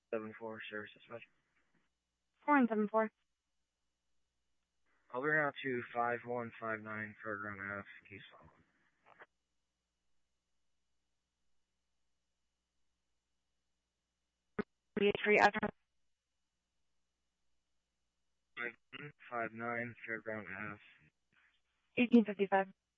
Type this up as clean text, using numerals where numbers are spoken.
7-4, service dispatch. 4174. I'll bring out to 5159 Fairground Ave, case file. 383 address. 5159 Fairground Ave. 1855.